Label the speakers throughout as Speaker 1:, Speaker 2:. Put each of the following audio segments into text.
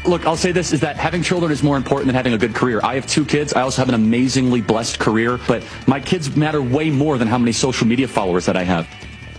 Speaker 1: Look, I'll say this, is that having children is more important than having a good career. I have 2 kids. I also have an amazingly blessed career, but my kids matter way more than how many social media followers that I have.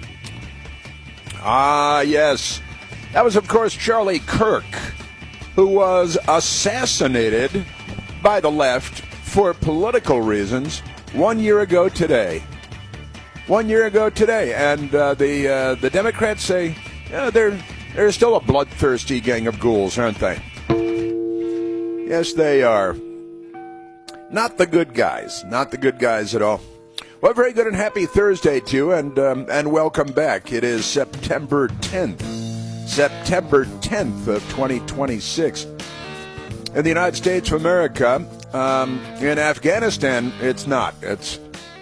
Speaker 2: Ah, yes. That was, of course, Charlie Kirk, who was assassinated by the left for political reasons 1 year ago today. 1 year ago today. And the Democrats say they're still a bloodthirsty gang of ghouls, aren't they? Yes, they are. Not the good guys. Not the good guys at all. Well, very good and happy Thursday to you, and welcome back. It is September 10th. September 10th of 2026. In the United States of America, in Afghanistan, it's not. It's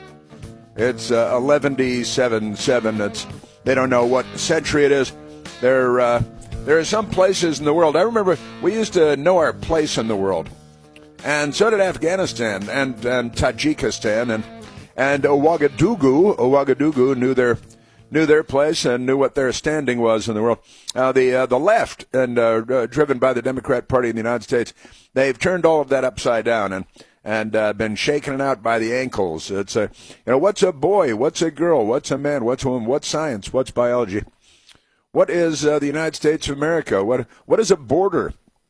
Speaker 2: 11:77. They don't know what century it is. There are some places in the world. I remember we used to know our place in the world, and so did Afghanistan and Tajikistan and Ouagadougou. Ouagadougou knew their place and knew what their standing was in the world. The left and driven by the Democrat Party in the United States, they've turned all of that upside down and been shaking it out by the ankles. It's what's a boy? What's a girl? What's a man? What's a woman? What's science? What's biology? What is the United States of America? What is a border?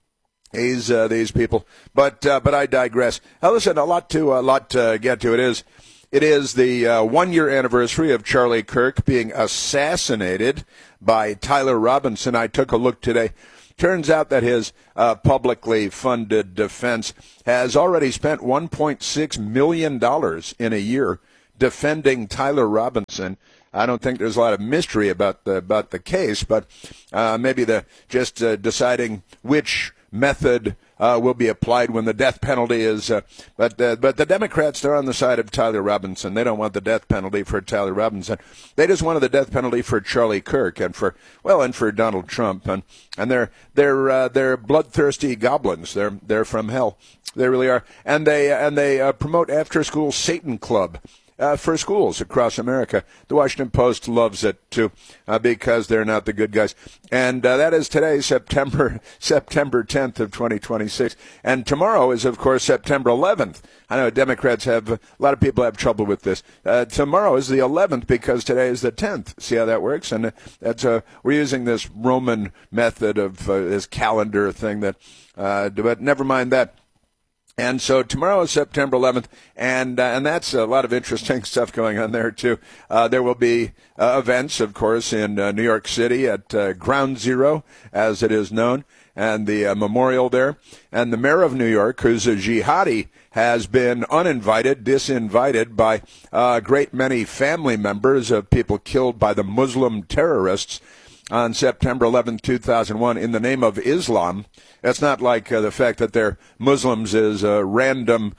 Speaker 2: These people. But I digress. Now listen, a lot to get to. It is the 1 year anniversary of Charlie Kirk being assassinated by Tyler Robinson. I took a look today. Turns out that his publicly funded defense has already spent $1.6 million in a year defending Tyler Robinson. I don't think there's a lot of mystery about the case, but maybe deciding which method will be applied when the death penalty is. But the Democrats, they're on the side of Tyler Robinson. They don't want the death penalty for Tyler Robinson. They just wanted the death penalty for Charlie Kirk and for Donald Trump. And they're bloodthirsty goblins. They're from hell. They really are. And they promote after-school Satan Club. For schools across America. The Washington Post loves it, too, because they're not the good guys. And that is today, September 10th of 2026. And tomorrow is, of course, September 11th. I know Democrats a lot of people have trouble with this. Tomorrow is the 11th because today is the 10th. See how that works? And we're using this Roman method of this calendar thing but never mind that. And so tomorrow is September 11th, and that's a lot of interesting stuff going on there, too. There will be events, of course, in New York City at Ground Zero, as it is known, and the memorial there. And the mayor of New York, who's a jihadi, has been disinvited by a great many family members of people killed by the Muslim terrorists on September 11, 2001, in the name of Islam. That's not like the fact that they're Muslims is a random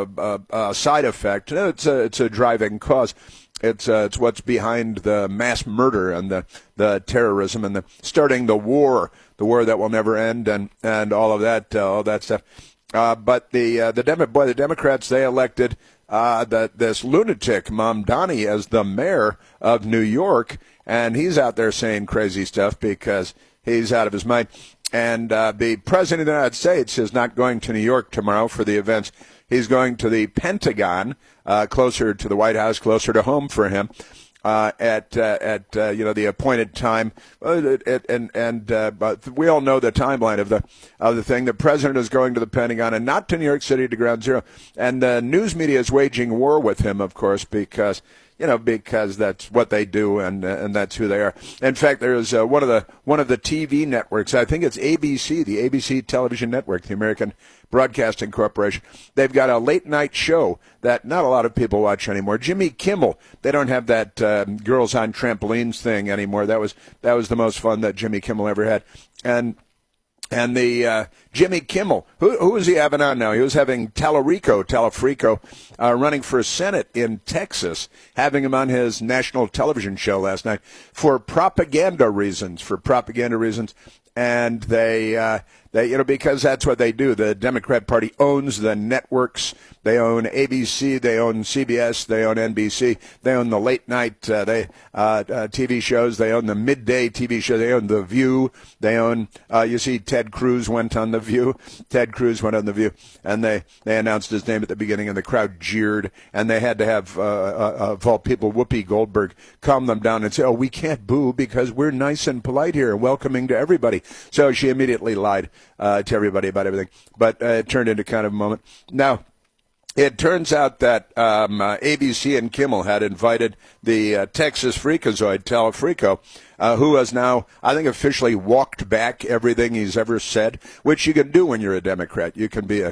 Speaker 2: side effect. No, it's a driving cause. It's what's behind the mass murder and the terrorism and starting the war that will never end and all of that stuff. But the Democrats, they elected this lunatic Mamdani as the mayor of New York. And he's out there saying crazy stuff because he's out of his mind. And the president of the United States is not going to New York tomorrow for the events. He's going to the Pentagon, closer to the White House, closer to home for him, at the appointed time. But we all know the timeline of the thing. The president is going to the Pentagon and not to New York City to Ground Zero. And the news media is waging war with him, of course, because that's what they do and that's who they are. In fact, there's one of the TV networks. I think it's ABC, the ABC Television Network, the American Broadcasting Corporation. They've got a late night show that not a lot of people watch anymore. Jimmy Kimmel. They don't have that girls on trampolines thing anymore. That was the most fun that Jimmy Kimmel ever had. And the Jimmy Kimmel, who is he having on now? He was having Talafrico, running for Senate in Texas, having him on his national television show last night for propaganda reasons. And they because that's what they do. The Democrat Party owns the networks. They own ABC, they own CBS, they own NBC, they own the late night TV shows, they own the midday TV show, they own The View, they own, you see Ted Cruz went on The View. Ted Cruz went on The View, and they announced his name at the beginning, and the crowd jeered, and they had to have, of all people, Whoopi Goldberg calm them down and say, oh, we can't boo because we're nice and polite here, welcoming to everybody. So she immediately lied to everybody about everything, but it turned into kind of a moment. Now, it turns out that ABC and Kimmel had invited the Texas freakazoid, Telefrico, who has now, I think, officially walked back everything he's ever said, which you can do when you're a Democrat. You can be a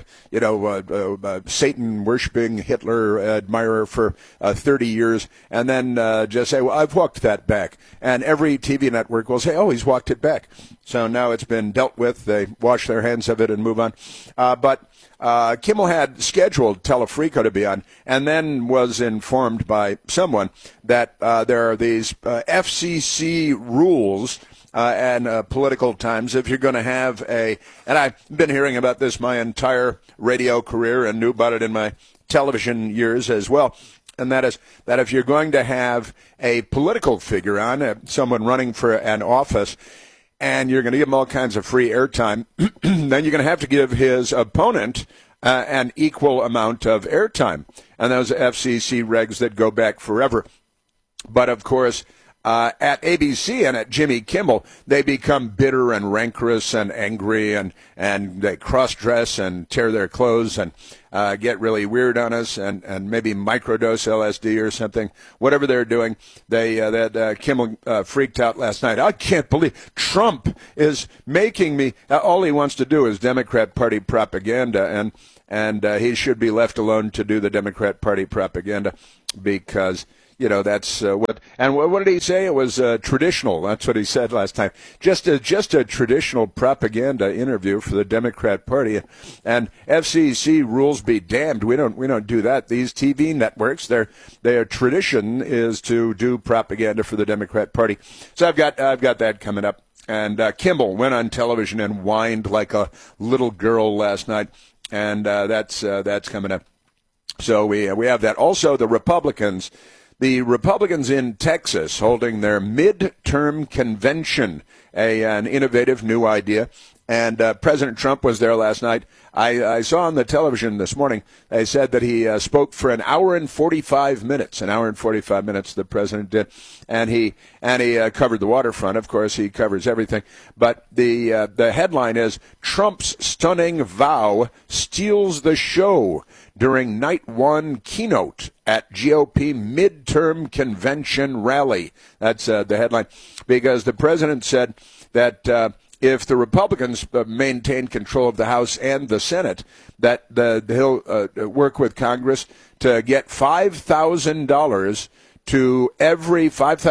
Speaker 2: Satan-worshipping Hitler admirer for 30 years and then just say, well, I've walked that back. And every TV network will say, oh, he's walked it back. So now it's been dealt with. They wash their hands of it and move on. But Kimmel had scheduled Telefrico to be on, and then was informed by someone that there are these FCC rules and political times if you're going to have and I've been hearing about this my entire radio career and knew about it in my television years as well. And that is that if you're going to have a political figure on, someone running for an office, and you're going to give him all kinds of free airtime, then you're going to have to give his opponent an equal amount of airtime. And those FCC regs that go back forever. But, of course, at ABC and at Jimmy Kimmel, they become bitter and rancorous and angry, and they cross-dress and tear their clothes and get really weird on us and maybe microdose LSD or something. Whatever they're doing, Kimmel freaked out last night. I can't believe Trump is making me. All he wants to do is Democrat Party propaganda, and he should be left alone to do the Democrat Party propaganda because. You know, that's what did he say? It was traditional. That's what he said last time. Just a traditional propaganda interview for the Democrat Party. And FCC rules be damned. We don't do that. These TV networks, their tradition is to do propaganda for the Democrat Party. So I've got that coming up. And Kimmel went on television and whined like a little girl last night. And that's coming up. So we have that. Also, the Republicans in Texas holding their midterm convention, an innovative new idea. And President Trump was there last night. I saw on the television this morning, they said that he spoke for an hour and 45 minutes. An hour and 45 minutes the president did. And he covered the waterfront. Of course, he covers everything. But the headline is, Trump's stunning vow steals the show during night one keynote at GOP midterm convention rally. That's the headline. Because the president said that if the Republicans maintain control of the House and the Senate, that he'll work with Congress to get $5,000 to every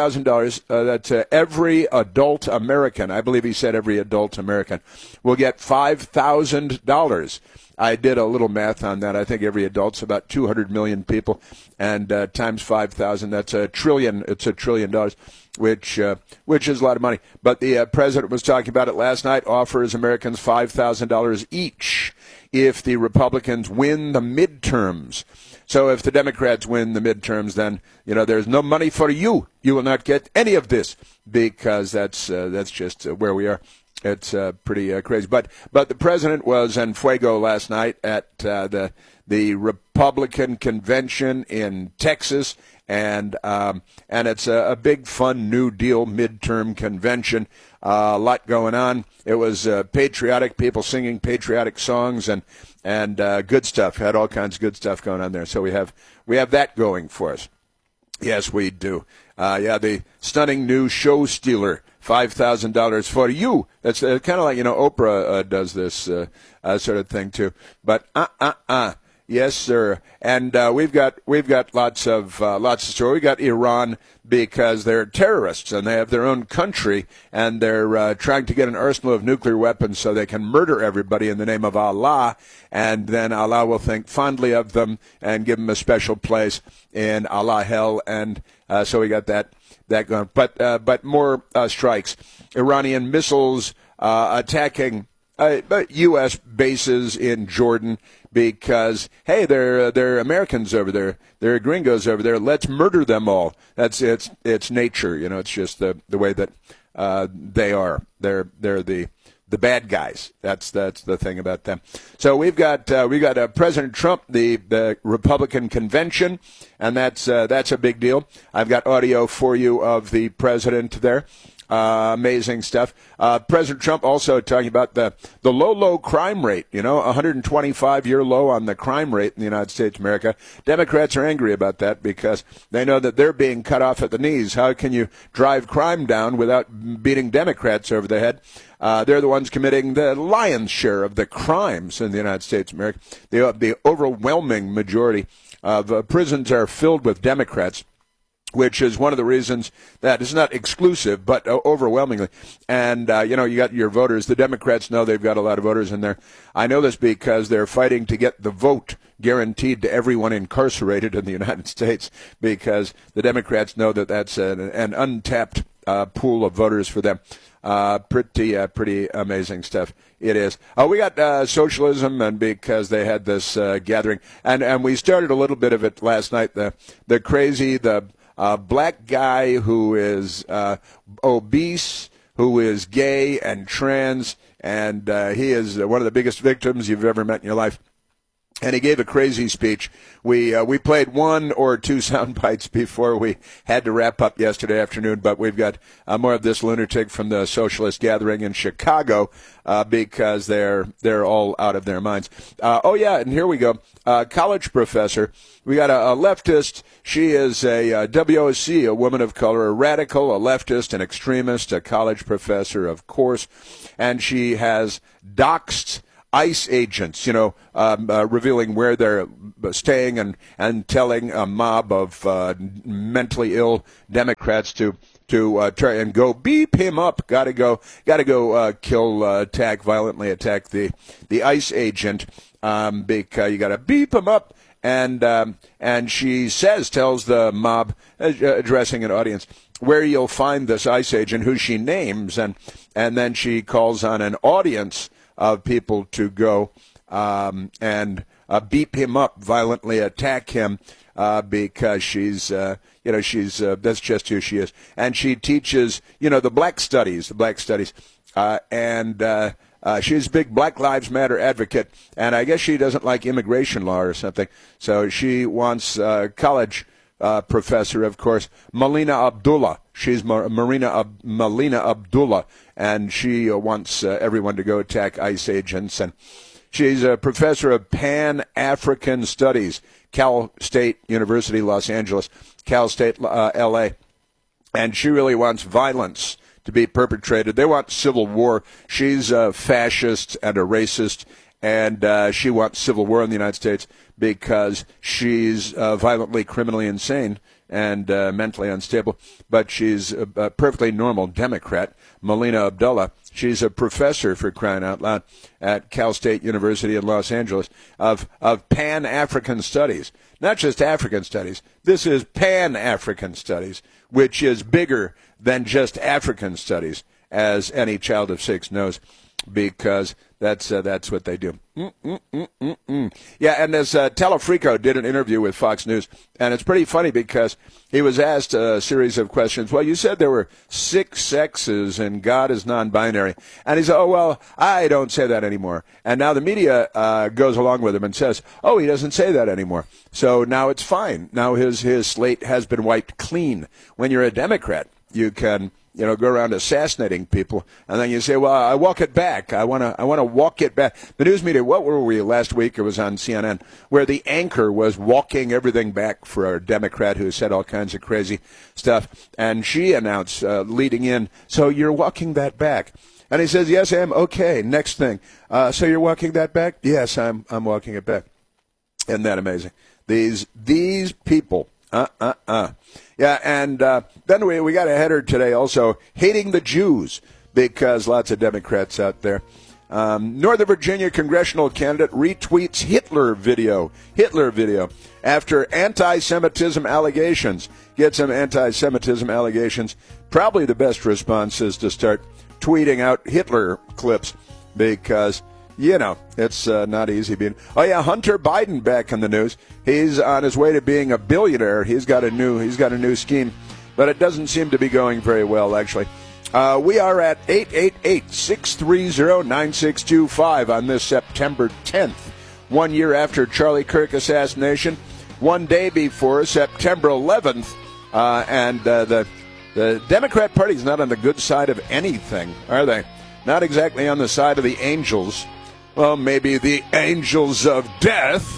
Speaker 2: every adult American. I believe he said every adult American will get $5,000. I did a little math on that. I think every adult's about 200 million people, and times 5,000, that's $1 trillion. It's $1 trillion, which is a lot of money. But the president was talking about it last night. Offers Americans $5,000 each if the Republicans win the midterms. So if the Democrats win the midterms, then there's no money for you. You will not get any of this because that's just where we are. It's pretty crazy. But the president was en fuego last night at the Republican convention in Texas, and it's a big, fun New Deal midterm convention. A lot going on. It was patriotic, people singing patriotic songs and good stuff. Had all kinds of good stuff going on there. So we have that going for us. Yes, we do. The stunning new show stealer. $5,000 for you. That's kind of like, Oprah does this sort of thing too. But yes, sir. And we've got lots of story. We got Iran because they're terrorists and they have their own country and they're trying to get an arsenal of nuclear weapons so they can murder everybody in the name of Allah, and then Allah will think fondly of them and give them a special place in Allah hell. And so we got that going. But more strikes. Iranian missiles attacking U.S. bases in Jordan because, hey, they're Americans over there. They're gringos over there. Let's murder them all. It's nature. It's just the way that they are. They're the the bad guys. That's the thing about them. So we got President Trump, the Republican convention, and that's a big deal. I've got audio for you of the president there. Amazing stuff. President Trump also talking about the low crime rate, 125-year low on the crime rate in the United States of America. Democrats are angry about that because they know that they're being cut off at the knees. How can you drive crime down without beating Democrats over the head? They're the ones committing the lion's share of the crimes in the United States of America. The overwhelming majority of prisons are filled with Democrats, which is one of the reasons that it's not exclusive, but overwhelmingly. And, you got your voters. The Democrats know they've got a lot of voters in there. I know this because they're fighting to get the vote guaranteed to everyone incarcerated in the United States, because the Democrats know that that's an untapped pool of voters for them. Pretty amazing stuff. It is. We got socialism, and because they had this gathering, and we started a little bit of it last night. The crazy, black guy who is obese, who is gay and trans, and he is one of the biggest victims you've ever met in your life. And he gave a crazy speech. We played one or two sound bites before we had to wrap up yesterday afternoon, but we've got more of this lunatic from the socialist gathering in Chicago because they're all out of their minds. And here we go. College professor. We got a leftist. She is a WOC, a woman of color, a radical, a leftist, an extremist, a college professor, of course, and she has doxed ICE agents, revealing where they're staying and telling a mob of mentally ill Democrats to try and go beep him up. Got to go violently attack the ICE agent because you got to beep him up. And she tells the mob, addressing an audience, where you'll find this ICE agent, who she names, and then she calls on an audience of people to go and beep him up, violently attack him, because she's that's just who she is. And she teaches, the black studies, and she's a big Black Lives Matter advocate, and I guess she doesn't like immigration law or something, so she wants college professor, of course, Melina Abdullah. She's Melina Abdullah, and she wants everyone to go attack ICE agents. And she's a professor of Pan-African Studies, Cal State University, Los Angeles, Cal State, L.A., and she really wants violence to be perpetrated. They want civil war. She's a fascist and a racist, and she wants civil war in the United States because she's violently, criminally insane and mentally unstable. But she's a perfectly normal Democrat, Melina Abdullah. She's a professor, for crying out loud, at Cal State University in Los Angeles of Pan-African Studies. Not just African Studies. This is Pan-African Studies, which is bigger than just African Studies, as any child of 6 knows, because that's what they do. Yeah, and this Telefrico did an interview with Fox News, and it's pretty funny because he was asked a series of questions. Well, you said there were 6 sexes and God is non-binary. And he said, oh, well, I don't say that anymore. And now the media goes along with him and says, oh, he doesn't say that anymore. So now it's fine. Now his slate has been wiped clean. When you're a Democrat, you can go around assassinating people, and then you say, well, I walk it back. I want to walk it back. The news media, what were we last week? It was on CNN, where the anchor was walking everything back for a Democrat who said all kinds of crazy stuff, and she announced, leading in, so you're walking that back. And he says, yes, I am. Okay, next thing. So you're walking that back? Yes, I'm walking it back. Isn't that amazing? These people. Yeah, and then we got a header today also, hating the Jews, because lots of Democrats out there. Northern Virginia congressional candidate retweets Hitler video after anti-Semitism allegations. Get some anti-Semitism allegations. Probably the best response is to start tweeting out Hitler clips, because it's not easy being. Oh yeah, Hunter Biden back in the news. He's on his way to being a billionaire. He's got a new scheme, but it doesn't seem to be going very well, actually. We are at 888-630-9625 on this September 10th, 1 year after Charlie Kirk assassination, 1 day before September 11th, and the Democrat Party is not on the good side of anything, are they? Not exactly on the side of the angels. Well, maybe the angels of death.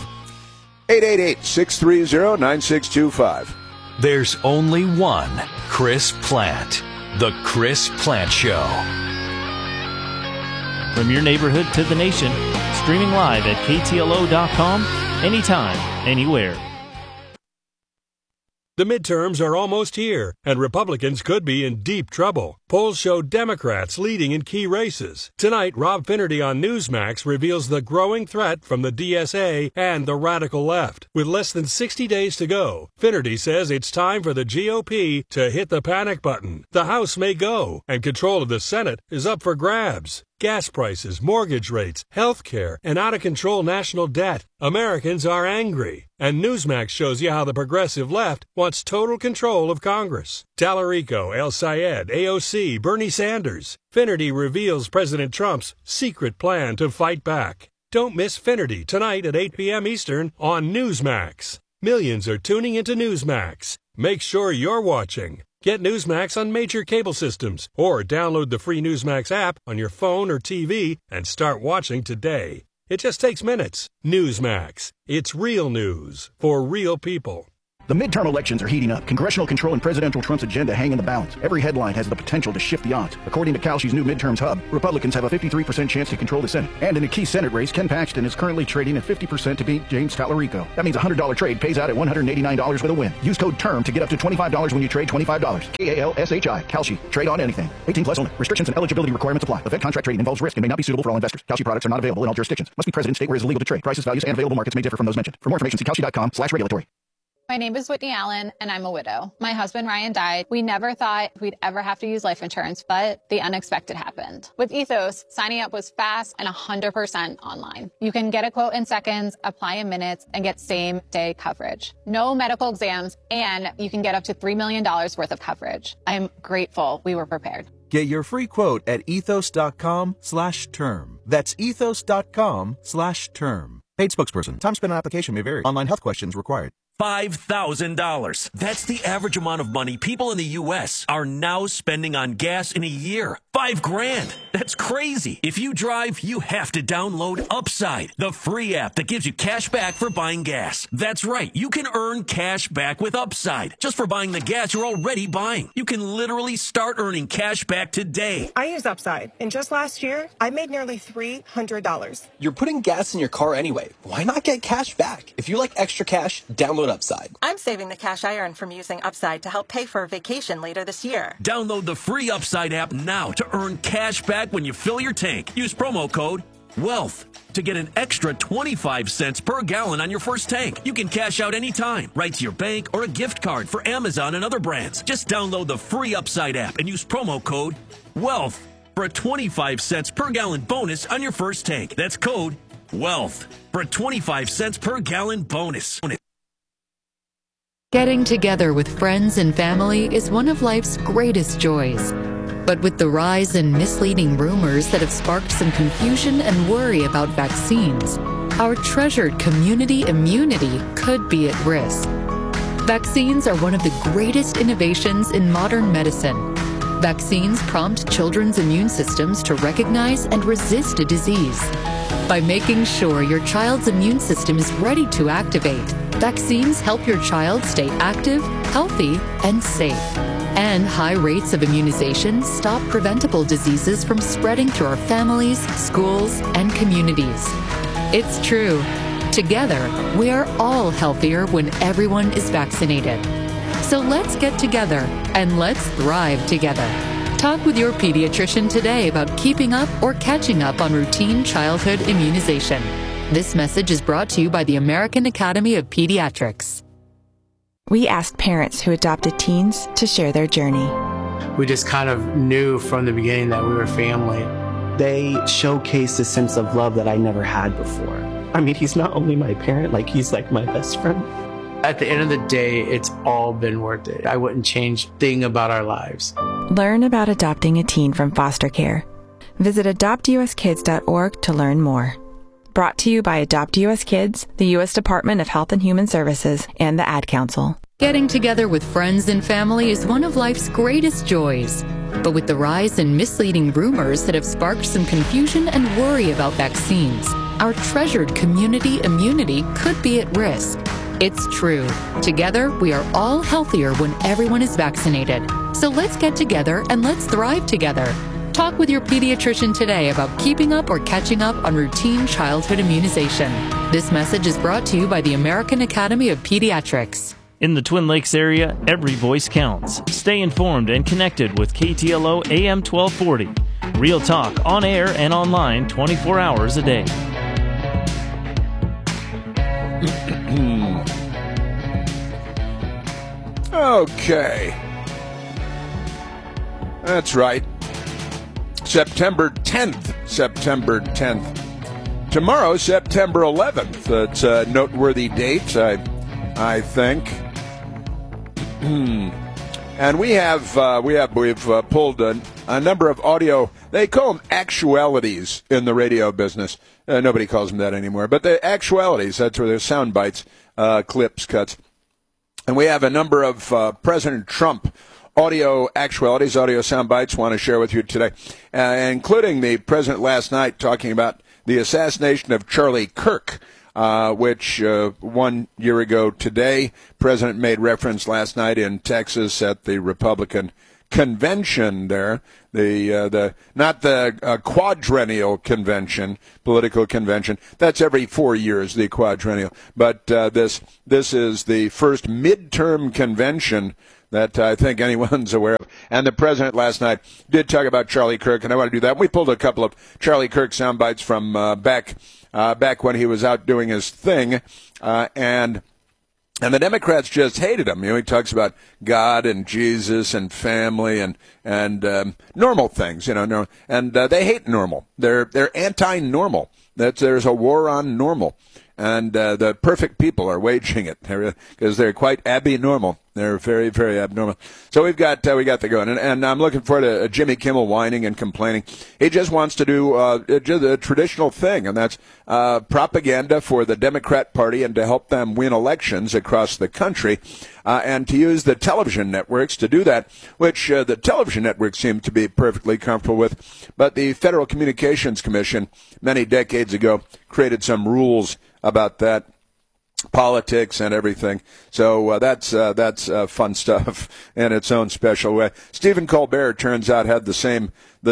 Speaker 2: 888-630-9625.
Speaker 3: There's only one Chris Plante. The Chris Plante Show.
Speaker 4: From your neighborhood to the nation, streaming live at KTLO.com, anytime, anywhere.
Speaker 5: The midterms are almost here, and Republicans could be in deep trouble. Polls show Democrats leading in key races. Tonight, Rob Finnerty on Newsmax reveals the growing threat from the DSA and the radical left. With less than 60 days to go, Finnerty says it's time for the GOP to hit the panic button. The House may go, and control of the Senate is up for grabs. Gas prices, mortgage rates, health care, and out-of-control national debt. Americans are angry. And Newsmax shows you how the progressive left wants total control of Congress. Tallarico, El Sayed, AOC, Bernie Sanders. Finnerty reveals President Trump's secret plan to fight back. Don't miss Finnerty tonight at 8 p.m. Eastern on Newsmax. Millions are tuning into Newsmax. Make sure you're watching. Get Newsmax on major cable systems or download the free Newsmax app on your phone or TV and start watching today. It just takes minutes. Newsmax. It's real news for real people.
Speaker 6: The midterm elections are heating up. Congressional control and President Trump's agenda hang in the balance. Every headline has the potential to shift the odds. According to Kalshi's new midterms hub, Republicans have a 53% chance to control the Senate. And in a key Senate race, Ken Paxton is currently trading at 50% to beat James Tallarico. That means a $100 trade pays out at $189 with a win. Use code TERM to get up to $25 when you trade $25. Kalshi. Kalshi. Trade on anything. 18 plus only. Restrictions and eligibility requirements apply. Event contract trading involves risk and may not be suitable for all investors. Kalshi products are not available in all jurisdictions. Must be present in state where it is illegal to trade. Prices, values, and available markets may differ from those mentioned. For more information, see Kalshi.com/regulatory.
Speaker 7: My name is Whitney Allen, and I'm a widow. My husband, Ryan, died. We never thought we'd ever have to use life insurance, but the unexpected happened. With Ethos, signing up was fast and 100% online. You can get a quote in seconds, apply in minutes, and get same-day coverage. No medical exams, and you can get up to $3 million worth of coverage. I'm grateful we were prepared.
Speaker 8: Get your free quote at ethos.com/term. That's ethos.com/term. Paid spokesperson. Time spent on application may vary. Online health questions required.
Speaker 3: $5,000. That's the average amount of money people in the U.S. are now spending on gas in a year. $5,000. That's crazy. If you drive, you have to download Upside, the free app that gives you cash back for buying gas. That's right. You can earn cash back with Upside just for buying the gas you're already buying. You can literally start earning cash back today.
Speaker 9: I use Upside, and just last year, I made nearly $300.
Speaker 10: You're putting gas in your car anyway. Why not get cash back? If you like extra cash, download Upside.
Speaker 9: I'm saving the cash I earn from using Upside to help pay for a vacation later this year.
Speaker 3: Download the free Upside app now to earn cash back when you fill your tank. Use promo code WEALTH to get an extra 25 cents per gallon on your first tank. You can cash out anytime, right to your bank or a gift card for Amazon and other brands. Just download the free Upside app and use promo code WEALTH for a 25 cents per gallon bonus on your first tank. That's code WEALTH for a 25 cents per gallon bonus.
Speaker 11: Getting together with friends and family is one of life's greatest joys. But with the rise in misleading rumors that have sparked some confusion and worry about vaccines, our treasured community immunity could be at risk. Vaccines are one of the greatest innovations in modern medicine. Vaccines prompt children's immune systems to recognize and resist a disease. By making sure your child's immune system is ready to activate, vaccines help your child stay active, healthy, and safe. And high rates of immunization stop preventable diseases from spreading through our families, schools, and communities. It's true. Together, we are all healthier when everyone is vaccinated. So let's get together and let's thrive together. Talk with your pediatrician today about keeping up or catching up on routine childhood immunization. This message is brought to you by the American Academy of Pediatrics.
Speaker 12: We asked parents who adopted teens to share their journey.
Speaker 13: We just kind of knew from the beginning that we were family.
Speaker 14: They showcased a sense of love that I never had before. I mean, he's not only my parent, he's like my best friend.
Speaker 13: At the end of the day, it's all been worth it. I wouldn't change a thing about our lives.
Speaker 12: Learn about adopting a teen from foster care. Visit adoptuskids.org to learn more. Brought to you by Adopt US Kids, the U.S. Department of Health and Human Services, and the Ad Council.
Speaker 11: Getting together with friends and family is one of life's greatest joys. But with the rise in misleading rumors that have sparked some confusion and worry about vaccines, our treasured community immunity could be at risk. It's true. Together, we are all healthier when everyone is vaccinated. So let's get together and let's thrive together. Talk with your pediatrician today about keeping up or catching up on routine childhood immunization. This message is brought to you by the American Academy of Pediatrics.
Speaker 4: In the Twin Lakes area, every voice counts. Stay informed and connected with KTLO AM 1240. Real talk on air and online 24 hours a day.
Speaker 2: Okay. That's right. September 10th. September 10th. Tomorrow, September 11th. It's a noteworthy date, I think. And we've pulled a number of audio. They call them actualities in the radio business. Nobody calls them that anymore. But the actualities, that's where they're sound bites, clips, cuts. And we have a number of President Trump audio actualities, audio sound bites, want to share with you today, including the president last night talking about the assassination of Charlie Kirk, which 1 year ago today, President made reference last night in Texas at the Republican convention there, not the quadrennial convention, political convention. That's every 4 years, the quadrennial. But this is the first midterm convention that I think anyone's aware of. And the president last night did talk about Charlie Kirk, and I want to do that. We pulled a couple of Charlie Kirk sound bites from back when he was out doing his thing, and the Democrats just hated him. You know, he talks about God and Jesus and family and normal things, you know, and they hate normal. They're anti-normal. There's a war on normal. And the perfect people are waging it because they're quite abnormal. They're very, very abnormal. So we got the going, and I'm looking forward to Jimmy Kimmel whining and complaining. He just wants to do the traditional thing, and that's propaganda for the Democrat Party and to help them win elections across the country, and to use the television networks to do that, which the television networks seem to be perfectly comfortable with. But the Federal Communications Commission, many decades ago, created some rules about that, politics and everything. So that's fun stuff in its own special way. Stephen Colbert, turns out, had the same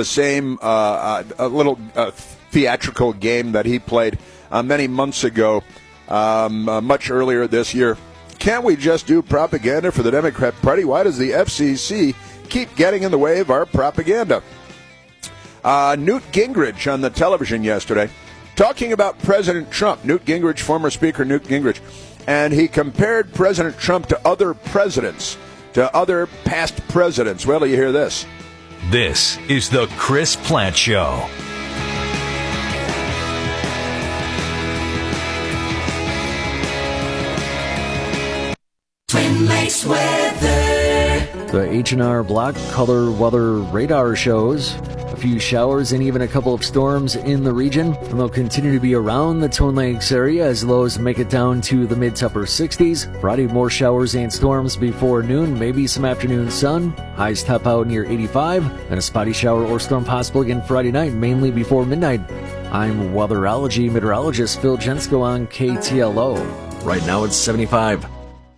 Speaker 2: little theatrical game that he played many months ago, much earlier this year. Can't we just do propaganda for the Democrat Party? Why does the FCC keep getting in the way of our propaganda? Newt Gingrich on the television yesterday, talking about President Trump, Newt Gingrich, former Speaker Newt Gingrich, and he compared President Trump to other presidents, to other past presidents. Well, do you hear this?
Speaker 15: This is the Chris Plante Show.
Speaker 16: Twin Lakes weather.
Speaker 17: The H&R Block Color Weather Radar shows a few showers and even a couple of storms in the region, and they'll continue to be around the Twin Lakes area as lows make it down to the mid to upper 60s. Friday, more showers and storms before noon, maybe some afternoon sun. Highs top out near 85, and a spotty shower or storm possible again Friday night, mainly before midnight. I'm weatherology meteorologist Phil Jensko on KTLO. Right now it's 75.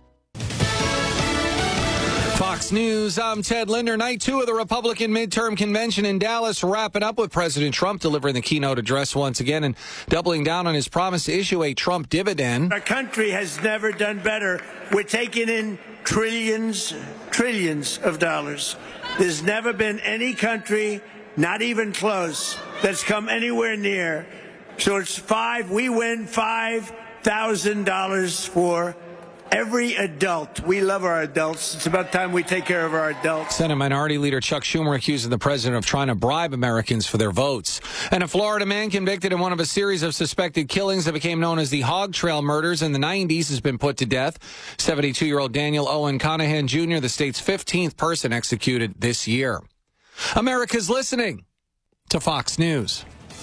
Speaker 18: Fox News, I'm Ted Linder. Night 2 of the Republican midterm convention in Dallas, wrapping up with President Trump delivering the keynote address once again and doubling down on his promise to issue a Trump dividend.
Speaker 19: Our country has never done better. We're taking in trillions of dollars. There's never been any country, not even close, that's come anywhere near. So it's we win $5,000 for Every adult, we love our adults. It's about time we take care of our adults.
Speaker 18: Senate Minority Leader Chuck Schumer accusing the president of trying to bribe Americans for their votes. And a Florida man convicted in one of a series of suspected killings that became known as the Hog Trail murders in the 90s has been put to death. 72-year-old Daniel Owen Conahan Jr., the state's 15th person executed this year. America's listening to Fox News.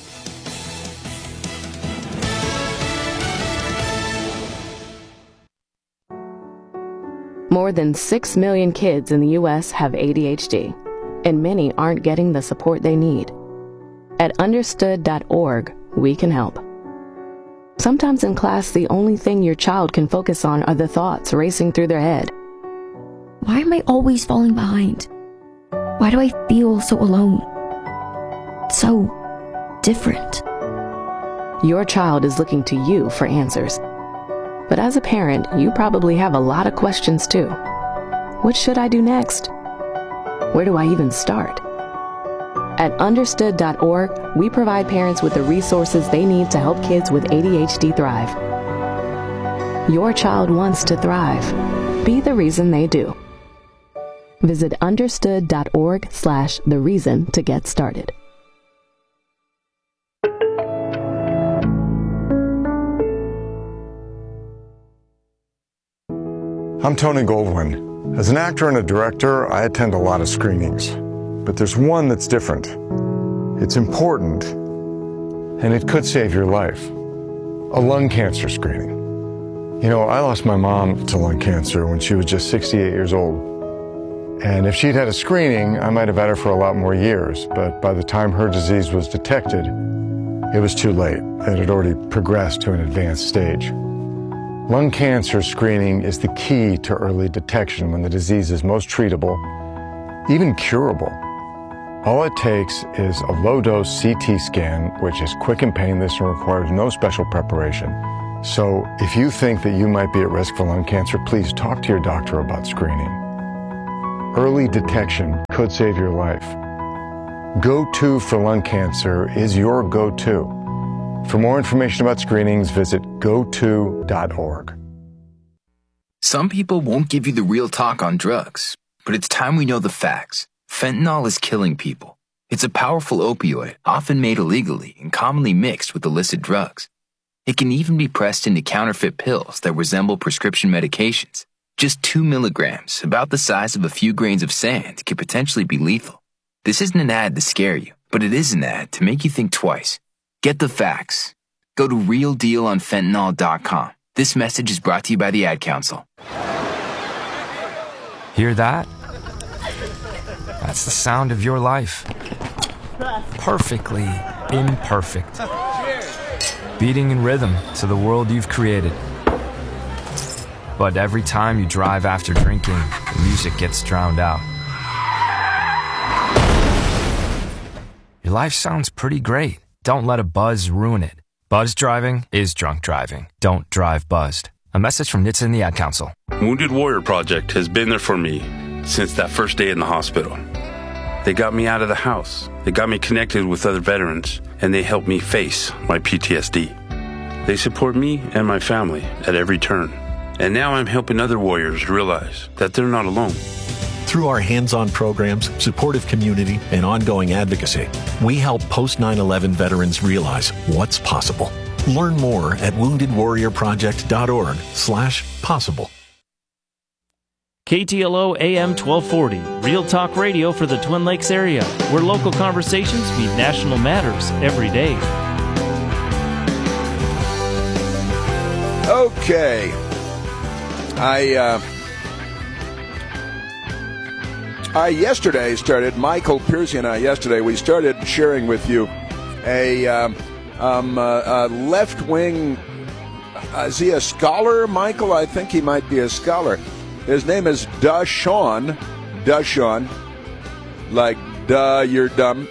Speaker 20: More than 6 million kids in the U.S. have ADHD, and many aren't getting the support they need. At understood.org, we can help. Sometimes in class, the only thing your child can focus on are the thoughts racing through their head.
Speaker 21: Why am I always falling behind? Why do I feel so alone? So different.
Speaker 20: Your child is looking to you for answers. But as a parent, you probably have a lot of questions too. What should I do next? Where do I even start? At understood.org, we provide parents with the resources they need to help kids with ADHD thrive. Your child wants to thrive. Be the reason they do. Visit understood.org/thereason to get started.
Speaker 22: I'm Tony Goldwyn. As an actor and a director, I attend a lot of screenings. But there's one that's different. It's important, and it could save your life. A lung cancer screening. You know, I lost my mom to lung cancer when she was just 68 years old. And if she'd had a screening, I might have had her for a lot more years. But by the time her disease was detected, it was too late. It had already progressed to an advanced stage. Lung cancer screening is the key to early detection when the disease is most treatable, even curable. All it takes is a low-dose CT scan, which is quick and painless and requires no special preparation. So if you think that you might be at risk for lung cancer, please talk to your doctor about screening. Early detection could save your life. Go-To for lung cancer is your go-to. For more information about screenings, visit goto.org.
Speaker 23: Some people won't give you the real talk on drugs, but it's time we know the facts. Fentanyl is killing people. It's a powerful opioid, often made illegally and commonly mixed with illicit drugs. It can even be pressed into counterfeit pills that resemble prescription medications. Just 2 milligrams, about the size of a few grains of sand, could potentially be lethal. This isn't an ad to scare you, but it is an ad to make you think twice. Get the facts. Go to realdealonfentanyl.com. This message is brought to you by the Ad Council.
Speaker 24: Hear that? That's the sound of your life. Perfectly imperfect. Beating in rhythm to the world you've created. But every time you drive after drinking, the music gets drowned out. Your life sounds pretty great. Don't let a buzz ruin it. Buzz driving is drunk driving. Don't drive buzzed. A message from NHTSA and the Ad Council.
Speaker 25: Wounded Warrior Project has been there for me since that first day in the hospital. They got me out of the house. They got me connected with other veterans, and they helped me face my PTSD. They support me and my family at every turn. And now I'm helping other warriors realize that they're not alone.
Speaker 26: Through our hands-on programs, supportive community, and ongoing advocacy, we help post-9/11 veterans realize what's possible. Learn more at woundedwarriorproject.org/possible.
Speaker 4: KTLO AM 1240, Real Talk Radio for the Twin Lakes area, where local conversations meet national matters every day.
Speaker 2: Okay. I yesterday started, Michael Piercy and I yesterday, we started sharing with you a left-wing, is he a scholar, Michael? I think he might be a scholar. His name is Dashaun, like duh, you're dumb,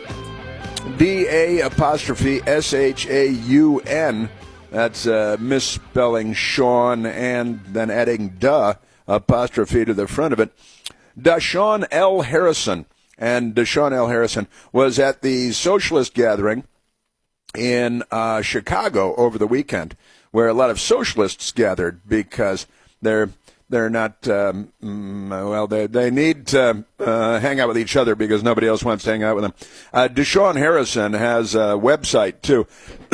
Speaker 2: DA''SHAUN, that's misspelling Sean and then adding duh, apostrophe to the front of it. Dashaun L. Harrison. And Dashaun L. Harrison was at the socialist gathering in Chicago over the weekend, where a lot of socialists gathered because they're They're not, they need to hang out with each other because nobody else wants to hang out with them. Deshaun Harrison has a website, too.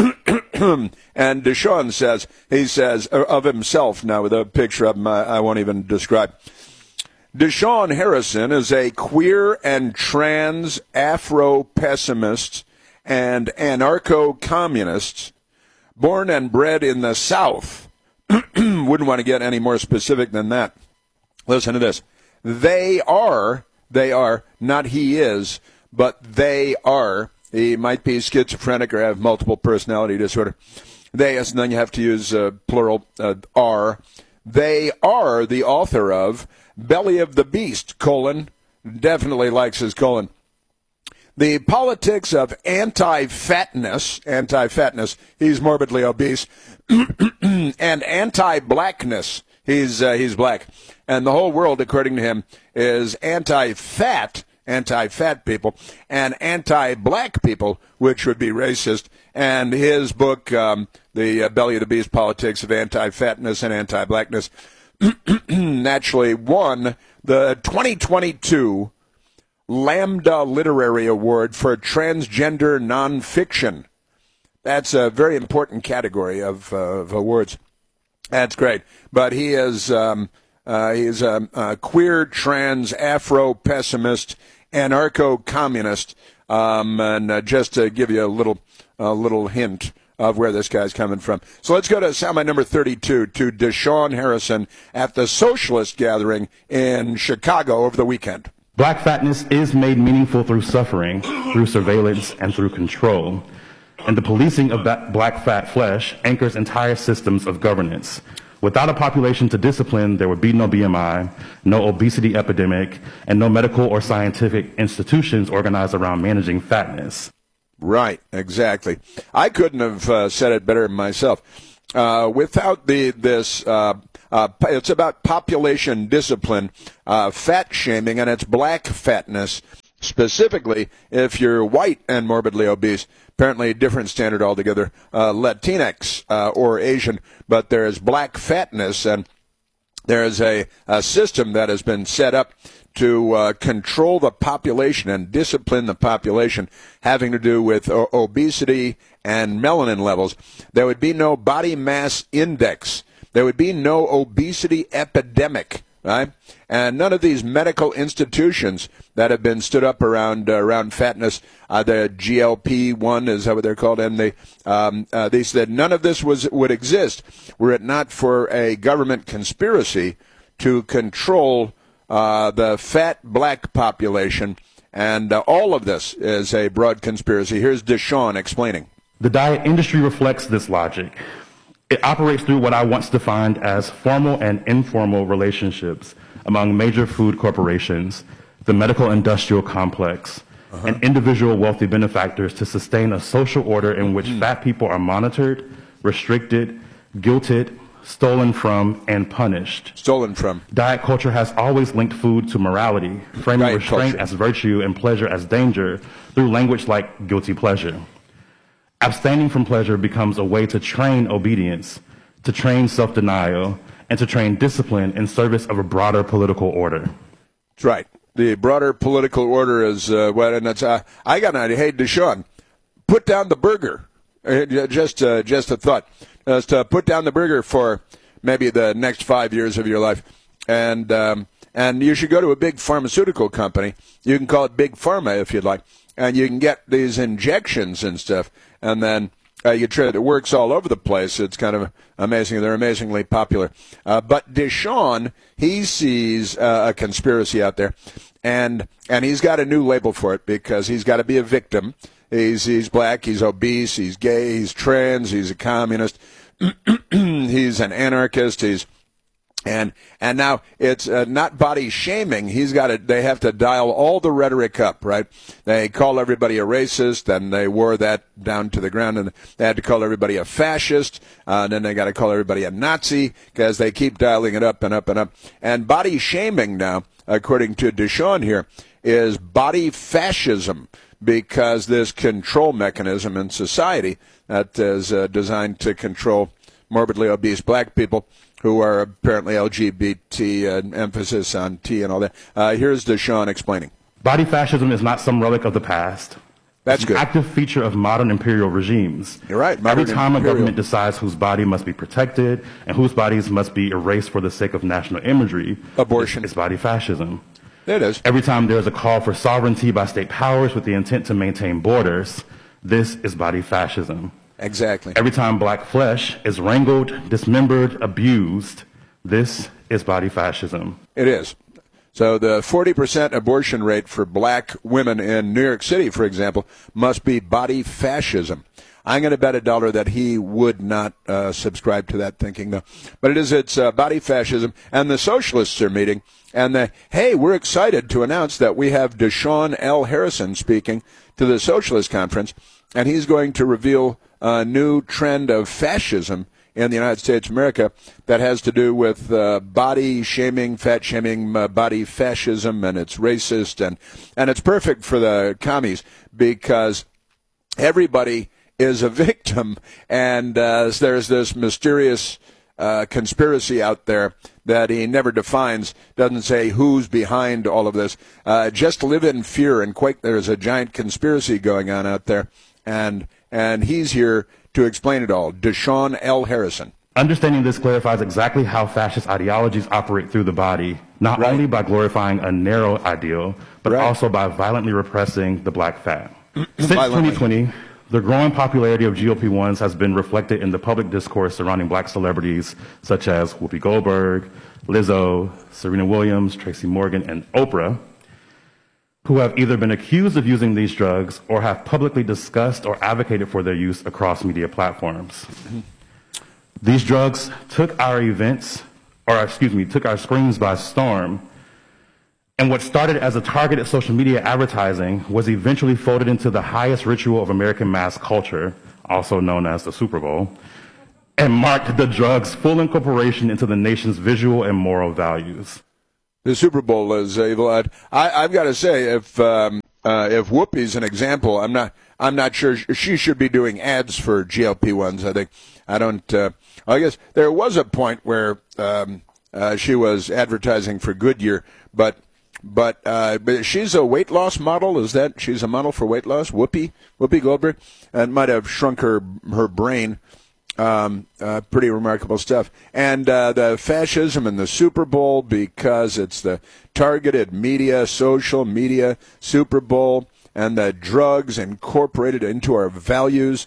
Speaker 2: And Deshaun says of himself, now with a picture of him I won't even describe. Deshaun Harrison is a queer and trans Afro-pessimist and anarcho-communist born and bred in the South. Wouldn't want to get any more specific than that. Listen to this. They are, not he is, but they are. He might be schizophrenic or have multiple personality disorder. They, and then you have to use plural, are. They are the author of Belly of the Beast, definitely likes his colon. The politics of anti-fatness, he's morbidly obese, and anti-blackness, he's black. And the whole world, according to him, is anti-fat people, and anti-black people, which would be racist. And his book, The Belly of the Beast, Politics of Anti-Fatness and Anti-Blackness, naturally won the 2022 Lambda Literary Award for Transgender Nonfiction. That's a very important category of awards. That's great. But he is he's a queer, trans, Afro-pessimist, anarcho-communist. And just to give you a little hint of where this guy's coming from. So let's go to soundbite number 32 to Deshaun Harrison at the Socialist Gathering in Chicago over the weekend.
Speaker 1: Black fatness is made meaningful through suffering, through surveillance, and through control. And the policing of that black fat flesh anchors entire systems of governance. Without a population to discipline, there would be no BMI, no obesity epidemic, and no medical or scientific institutions organized around managing fatness.
Speaker 2: Right, exactly. I couldn't have said it better myself. Without it's about population discipline, fat shaming, and it's black fatness. Specifically, if you're white and morbidly obese, apparently a different standard altogether, Latinx or Asian, but there is black fatness, and there is a system that has been set up to control the population and discipline the population, having to do with obesity and melanin levels. There would be no body mass index. There would be no obesity epidemic, right? And none of these medical institutions that have been stood up around fatness, the GLP-1 is that what they're called, and they said none of this would exist were it not for a government conspiracy to control the fat black population, and all of this is a broad conspiracy. Here's Deshaun explaining.
Speaker 1: The diet industry reflects this logic. It operates through what I once defined as formal and informal relationships among major food corporations, the medical industrial complex, and individual wealthy benefactors to sustain a social order in which fat people are monitored, restricted, guilted, stolen from, and punished.
Speaker 2: Stolen from.
Speaker 1: Diet culture has always linked food to morality, framing restraint as virtue and pleasure as danger through language like guilty pleasure. Abstaining from pleasure becomes a way to train obedience, to train self-denial, and to train discipline in service of a broader political order.
Speaker 2: That's right. The broader political order is and that's I got an idea. Hey, Deshaun, put down the burger. Just a thought. Just put down the burger for maybe the next 5 years of your life, and you should go to a big pharmaceutical company. You can call it Big Pharma if you'd like, and you can get these injections and stuff, and then you try it. It works all over the place. It's kind of amazing. They're amazingly popular. But Deshaun, he sees a conspiracy out there, and he's got a new label for it because he's got to be a victim. He's black, he's obese, he's gay, he's trans, he's a communist, he's an anarchist, and now it's not body shaming. They have to dial all the rhetoric up, right? They call everybody a racist, and they wore that down to the ground, and they had to call everybody a fascist, and then they got to call everybody a Nazi because they keep dialing it up and up and up. And body shaming now, according to Deshaun here, is body fascism, because this control mechanism in society that is designed to control morbidly obese black people who are apparently LGBT, emphasis on T and all that. Here's Deshaun explaining.
Speaker 1: Body fascism is not some relic of the past.
Speaker 2: That's
Speaker 1: good. It's an active feature of modern imperial regimes.
Speaker 2: You're right.
Speaker 1: Every time a government decides whose body must be protected and whose bodies must be erased for the sake of national imagery,
Speaker 2: abortion
Speaker 1: is body fascism.
Speaker 2: It is.
Speaker 1: Every time there is a call for sovereignty by state powers with the intent to maintain borders, this is body fascism.
Speaker 2: Exactly.
Speaker 1: Every time black flesh is wrangled, dismembered, abused, this is body fascism.
Speaker 2: It is. So the 40% abortion rate for black women in New York City, for example, must be body fascism. I'm going to bet $1 that he would not subscribe to that thinking, though. But it's body fascism. And the socialists are meeting. And hey, we're excited to announce that we have Deshaun L. Harrison speaking to the Socialist Conference. And he's going to reveal a new trend of fascism in the United States of America that has to do with body shaming, fat shaming, body fascism, and it's racist, and it's perfect for the commies because everybody is a victim, and there's this mysterious conspiracy out there that he never defines, doesn't say who's behind all of this. Just live in fear and quake. There's a giant conspiracy going on out there, and he's here to explain it all. Deshaun L. Harrison.
Speaker 1: Understanding this clarifies exactly how fascist ideologies operate through the body, not only by glorifying a narrow ideal, but also by violently repressing the black fat. Since 2020, the growing popularity of GLP-1s has been reflected in the public discourse surrounding black celebrities such as Whoopi Goldberg, Lizzo, Serena Williams, Tracy Morgan, and Oprah, who have either been accused of using these drugs or have publicly discussed or advocated for their use across media platforms. These drugs took our took our screens by storm, and what started as a targeted social media advertising was eventually folded into the highest ritual of American mass culture, also known as the Super Bowl, and marked the drug's full incorporation into the nation's visual and moral values.
Speaker 2: The Super Bowl is evil. I've got to say, if Whoopi's an example, I'm not sure she should be doing ads for GLP-1s. I guess there was a point where she was advertising for Goodyear, but she's a weight loss model. She's a model for weight loss? Whoopi Goldberg, and might have shrunk her brain. Pretty remarkable stuff. And the fascism in the Super Bowl, because it's the targeted media, social media Super Bowl, and the drugs incorporated into our values.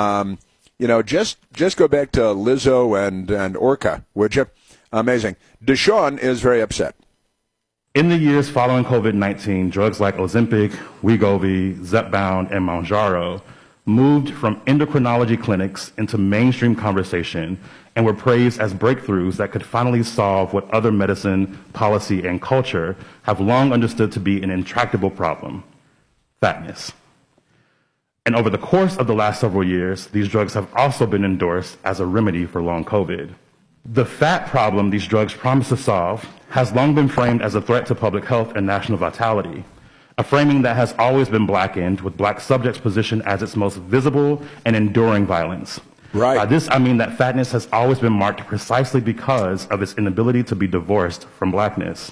Speaker 2: Just go back to Lizzo and Orca, would you? Amazing. Deshaun is very upset.
Speaker 1: In the years following COVID-19, drugs like Ozempic, Wegovy, Zepbound, and Mounjaro moved from endocrinology clinics into mainstream conversation and were praised as breakthroughs that could finally solve what other medicine, policy, and culture have long understood to be an intractable problem: fatness. And over the course of the last several years, these drugs have also been endorsed as a remedy for long COVID. The fat problem these drugs promise to solve has long been framed as a threat to public health and national vitality, a framing that has always been blackened, with black subjects positioned as its most visible and enduring violence.
Speaker 2: Right.
Speaker 1: By this, I mean that fatness has always been marked precisely because of its inability to be divorced from blackness.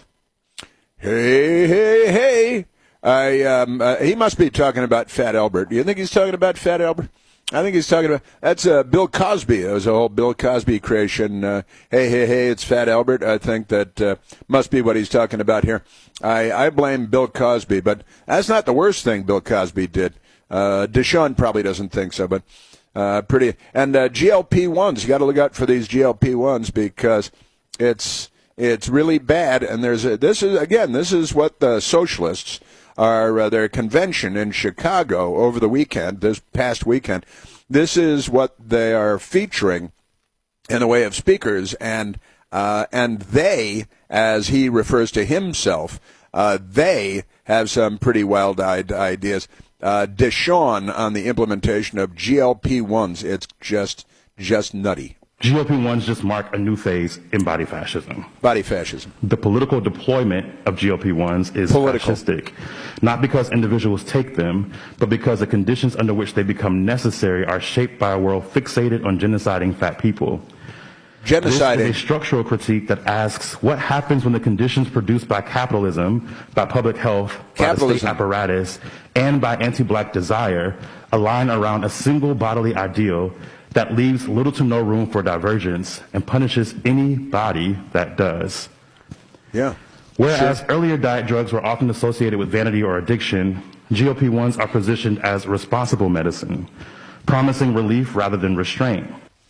Speaker 2: Hey. He must be talking about Fat Albert. Do you think he's talking about Fat Albert? I think he's talking about, that's Bill Cosby. It was a whole Bill Cosby creation. Hey, it's Fat Albert. I think that must be what he's talking about here. I blame Bill Cosby, but that's not the worst thing Bill Cosby did. Deshaun probably doesn't think so, but pretty. And GLP-1s, you got to look out for these GLP-1s because it's really bad. And this is what the socialists are, their convention in Chicago over the weekend, this past weekend. This is what they are featuring in the way of speakers, and they, as he refers to himself, they have some pretty wild-eyed ideas. Deshaun on the implementation of GLP-1s, it's just nutty.
Speaker 1: GLP-1s just mark a new phase in body fascism.
Speaker 2: Body fascism.
Speaker 1: The political deployment of GLP-1s is fascistic, not because individuals take them, but because the conditions under which they become necessary are shaped by a world fixated on genociding fat people.
Speaker 2: Genociding.
Speaker 1: This is a structural critique that asks what happens when the conditions produced by capitalism, by public health, by the state apparatus, and by anti-black desire align around a single bodily ideal that leaves little to no room for divergence and punishes anybody that does.
Speaker 2: Yeah.
Speaker 1: Whereas earlier diet drugs were often associated with vanity or addiction, GLP-1s are positioned as responsible medicine, promising relief rather than restraint.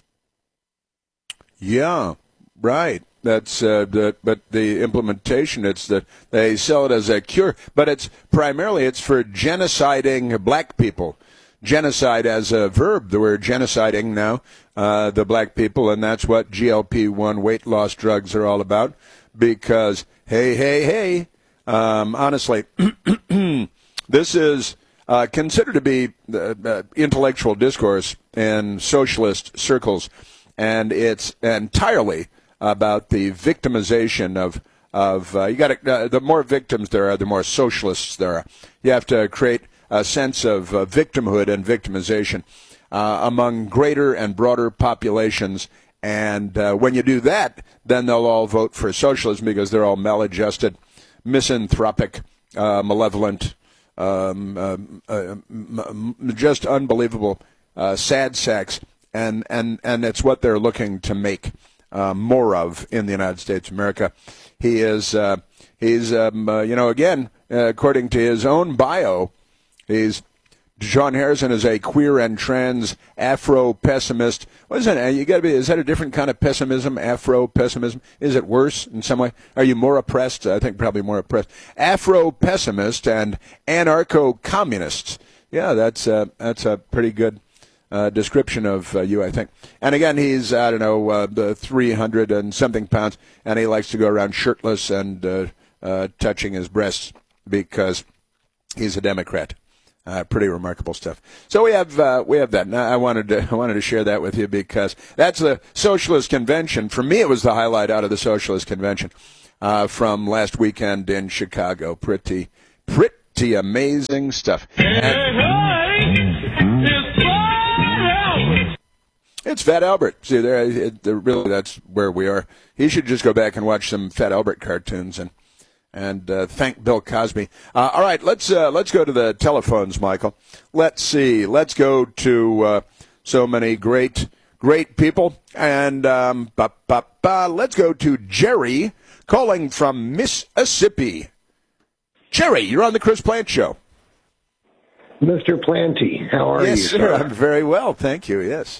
Speaker 2: Yeah, right. That's but the implementation, it's that they sell it as a cure, but it's primarily for genociding black people. Genocide as a verb, we're genociding now the black people, and that's what GLP-1 weight loss drugs are all about. Because hey, honestly, this is considered to be intellectual discourse in socialist circles. And it's entirely about the victimization of you got the more victims there are, the more socialists there are. You have to create a sense of victimhood and victimization among greater and broader populations. And when you do that, then they'll all vote for socialism because they're all maladjusted, misanthropic, malevolent, just unbelievable sad sacks. And it's what they're looking to make more of in the United States of America. He's again, according to his own bio, Sean Harrison is a queer and trans Afro-pessimist. What is that? Is that a different kind of pessimism, Afro-pessimism? Is it worse in some way? Are you more oppressed? I think probably more oppressed. Afro-pessimist and anarcho-communist. Yeah, that's a pretty good description of you, I think. And again, he's, the 300 and something pounds, and he likes to go around shirtless and touching his breasts because he's a Democrat. Pretty remarkable stuff. So we have that. Now, I wanted to share that with you because that's the Socialist Convention. For me, it was the highlight out of the Socialist Convention from last weekend in Chicago. Pretty amazing stuff. It's Fat Albert. See, really, that's where we are. He should just go back and watch some Fat Albert cartoons and thank Bill Cosby. All right, let's go to the telephones, Michael. Let's see. Let's go to so many great people. And let's go to Jerry calling from Mississippi. Jerry, you're on the Chris Plante Show.
Speaker 5: Mr. Planty, how are you,
Speaker 2: Yes, sir. I'm very well, thank you. Yes.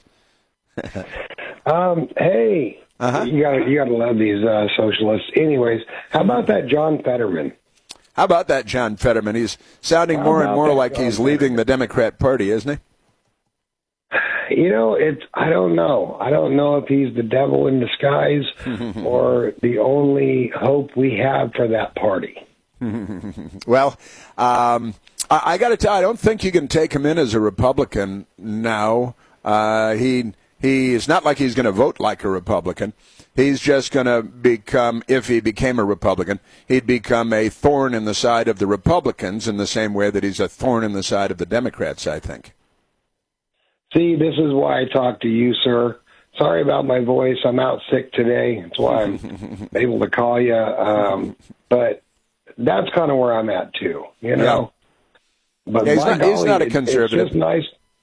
Speaker 5: Hey. You gotta love these socialists. Anyways, how about that John Fetterman?
Speaker 2: How about that John Fetterman? He's sounding more and more like he's leaving the Democrat Party, isn't he?
Speaker 5: I don't know. I don't know if he's the devil in disguise or the only hope we have for that party.
Speaker 2: Well, I got to tell you, I don't think you can take him in as a Republican now. He's not like he's going to vote like a Republican. He's just going to become, if he became a Republican, he'd become a thorn in the side of the Republicans in the same way that he's a thorn in the side of the Democrats, I think.
Speaker 5: See, this is why I talk to you, sir. Sorry about my voice. I'm out sick today. That's why I'm able to call you. But that's kind of where I'm at, too, Yeah. But
Speaker 2: he's not a conservative.
Speaker 5: It's just nice.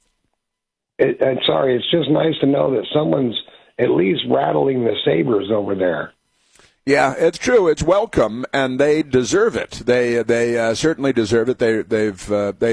Speaker 5: It's just nice to know that someone's at least rattling the sabers over there.
Speaker 2: Yeah, it's true. It's welcome, and they deserve it. They certainly deserve it. They've